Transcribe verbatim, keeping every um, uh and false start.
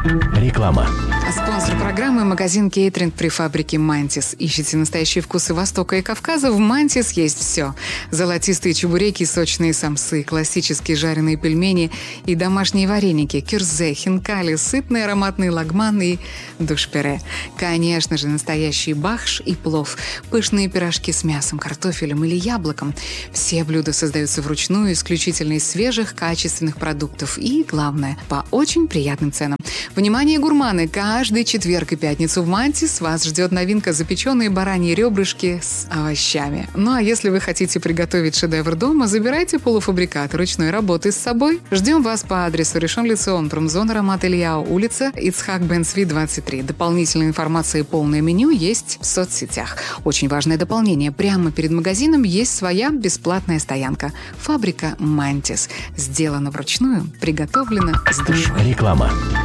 Реклама. Спонсор программы – магазин кейтеринг при фабрике «Мантис». Ищите настоящие вкусы Востока и Кавказа? В «Мантис» есть все. Золотистые чебуреки, сочные самсы, классические жареные пельмени и домашние вареники, кюрзе, хинкали, сытные ароматные лагманы и душпире. Конечно же, настоящий бахш и плов, пышные пирожки с мясом, картофелем или яблоком. Все блюда создаются вручную, исключительно из свежих, качественных продуктов и, главное, по очень приятным ценам. Внимание, гурманы! Каждый четверг и пятницу в «Мантис» вас ждет новинка — запеченные бараньи ребрышки с овощами. Ну а если вы хотите приготовить шедевр дома, забирайте полуфабрикаты ручной работы с собой. Ждем вас по адресу Ришон Лецион, промзона Рамат Ильяу, улица Ицхак бен Цви, двадцать три. Дополнительная информация и полное меню есть в соцсетях. Очень важное дополнение. Прямо перед магазином есть своя бесплатная стоянка. Фабрика «Мантис». Сделана вручную, приготовлена с душой. Реклама.